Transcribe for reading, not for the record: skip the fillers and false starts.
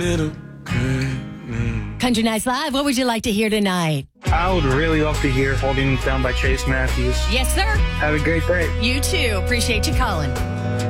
little girl. Country Nights Live, what would you like to hear tonight? I would really love to hear Holding Down by Chase Matthews. Yes, sir. Have a great day. You too. Appreciate you calling.